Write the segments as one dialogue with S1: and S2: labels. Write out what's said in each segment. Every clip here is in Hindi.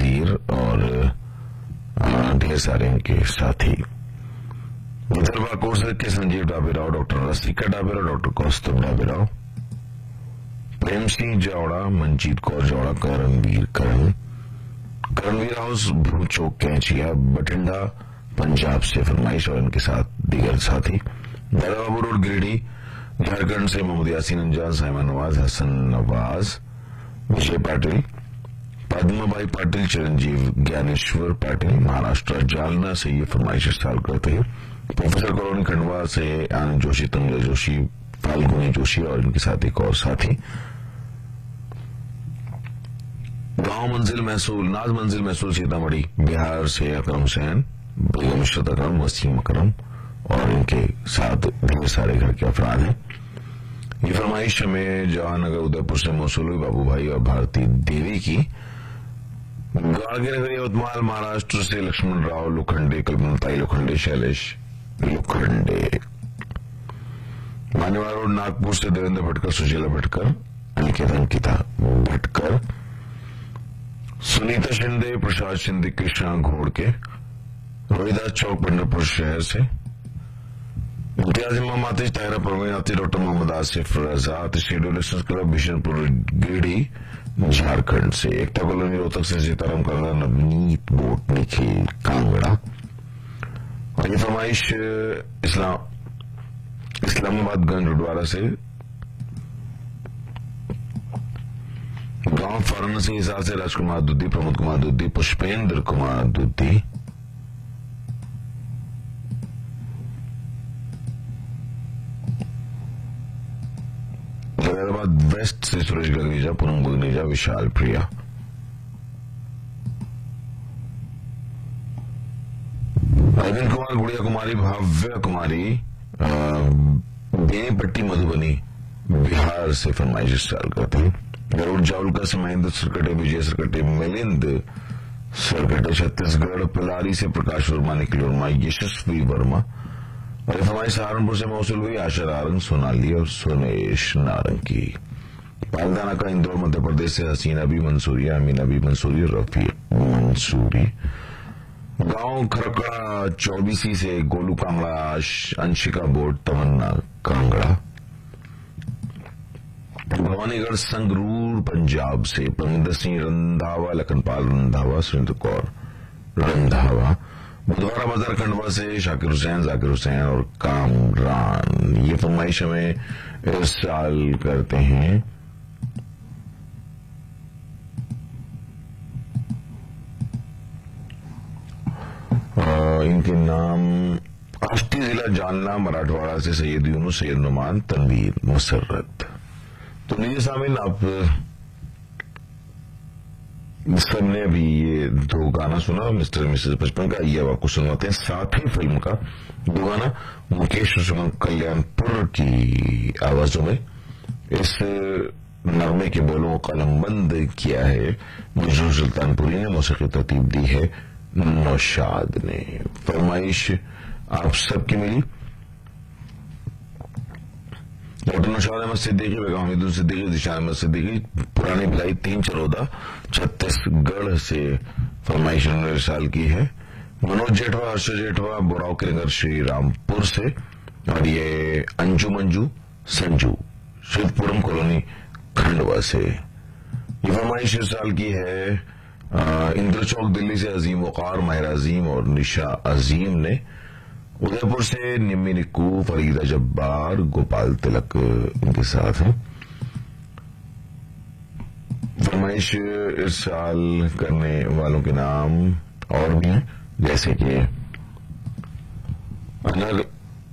S1: तनवीर और ढेर सारे इनके साथी। विदर्भा कोर्स के संजीव डाबेराव, डॉक्टर रसिका डाबेराव, डॉक्टर कौस्तुभ डाबेराव, प्रेम सिंह जावड़ा, मनजीत कौर जावड़ा, करणवीर हाउस भू चौक कैंचिया बठिंडा पंजाब से फरमाइश और इनके साथ दीगर साथी। दादाबाबू रोड गिरिडीह झारखंड से मोहम्मद यासीन अंजान, साइमा नवाज, हसन नवाज, विजय पाटिल, पद्माबाई पाटिल, चिरंजीव ज्ञानेश्वर पाटिल, महाराष्ट्र जालना से ये फरमाइश इस्ताल करते हैं। प्रोफेसर कॉलोनी खंडवा से आनंद जोशी, तंगला जोशी, फाल्गुनी जोशी और इनके साथ एक और साथी। गांव मंजिल महसूल, नाज मंजिल महसूल सीतामढ़ी बिहार से अकरम हुसैन, बेगम इशरत अकरम, वसीम अकरम और इनके साथ ढेर सारे घर के अफराद हैं। ये फरमाइश हमें जवाहरनगर उदयपुर से मौसूल हुई बाबू भाई और भारती देवी की। गाड़गिर यवतमाल महाराष्ट्र से लक्ष्मण राव लोखंडे, कल्पनाताई लोखंडे, शैलेश लोखंडे। मानेवाल रोड नागपुर से देवेंद्र भटकर, सुशीला भटकर, अंकिता भटकर, सुनीता शिंदे, प्रसाद शिंदे, कृष्णा घोड़के, रोहिदास चौक पंडरपुर शहर से। इम्तियाज इमाम आतिश, ताहिरा परवीन आतिश, डॉक्टर मोहम्मद आसिफ रजा, schedule express club Bishanpur Giridih Jharkhand से। एकता कॉलोनी रोहतक से सीताराम कांगड़ा, नवनीत बोट, निखिल कांगड़ा। और ये फरमाइश इस्लामाबाद गंज उडवारा से। गांव फाराणसी हिसार से राजकुमार दुद्दी, प्रमोद कुमार दुद्दी, पुष्पेंद्र कुमार दुद्दी। हैदराबाद वेस्ट से सुरेश गगनेजा, पूनम गगनेजा, विशाल प्रिया। अरविंद कुमार, गुड़िया कुमारी, भाव्य कुमारी, बेनीपट्टी मधुबनी बिहार से फरमाइश इस्ताल करते हैं। गरुड़ जावलकर से महेंद्र सरकटे, विजय सरकटे, मिलिंद सरकटे, छत्तीसगढ़। पिलारी से प्रकाश वर्मा, निखिल वर्मा, यशस्वी वर्मा। और फरमाइश सहारनपुर से मौसूल हुई आशा नारंग, सोनाली और सोनेश नारंग की। पालदाना का इंदौर मध्य प्रदेश से हसीन अभी मंसूरी, अमीन अभी मंसूरी, रफी मंसूरी। गांव खरकड़ा चौबीसी से गोलू कांगड़ा, अंशिका बोट, तमन्ना कांगड़ा। भवानीगढ़ संगरूर पंजाब से परमिंदर सिंह रंधावा, लखनपाल रंधावा, सुरेंद्र कौर रंधावा। बुधवारा बाजार खंडवा से शाकिर हुसैन, जाकिर हुसैन और कामरान। ये फरमाइश हमें इस साल करते हैं इनके नाम आष्टी जिला जालना मराठवाड़ा से सैयद यूनुस, सैयद नुमान, तनवीर मुसर्रत। तो लीजिए सामीन, आप सबने अभी ये दो गाना सुना मिस्टर मिसेस बचपन का, ये अब आपको सुनवाते हैं साथ ही फिल्म का दो गाना मुकेश और सुमन कल्याणपुर की आवाजों में। इस नगमे के बोलों को कलमबंद किया है नजरुल सुल्तानपुरी ने, मौसीकी तरतीब दी है नौशाद ने। फरमाइश आप सबकी मिली। डॉक्टर नौशाद अहमद सिद्दीकी, बेगम हमीदुल सिद्दीकी, दिशान अहमद सिद्दीकी, पुरानी भिलाई 3 चरौदा छत्तीसगढ़ से फरमाइश उन्होंने साल की है। मनोज जेठवा, हर्ष जेठवा, बोराव के नगर श्री रामपुर से। और ये अंजू मंजू संजू, शिवपुरम कॉलोनी खंडवा से। ये फरमाइश इस साल की है इंद्र चौक दिल्ली से अजीम वकार, माहिर अजीम और निशा अजीम ने। उदयपुर से निम्मी निक्कू, फरीदा जब्बार, गोपाल तिलक इनके साथ हैं। फरमाइश इस साल करने वालों के नाम और भी हैं, जैसे कि अलग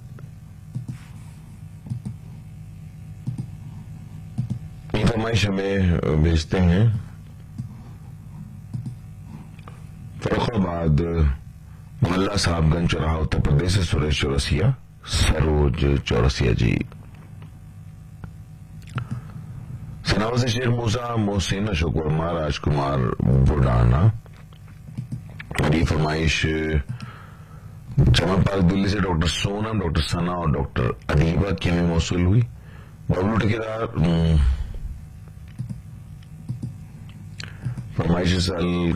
S1: फरमाइश हमें भेजते हैं फरुखाबाद मोहल्ला साहबगंज चौराहा उत्तर प्रदेश से सुरेश चौरसिया, सरोज चौरसिया जी। सनावा से शेख मूसा, मोहसिन, अशोक वर्मा, राजकुमार बुडाना। और ये फरमाइश चमन पार्क दिल्ली से डॉक्टर सोनम, डॉक्टर सना और डॉक्टर अदीबा की हमें मौसूल हुई। बबलू ठेकेदार फरमाइश साल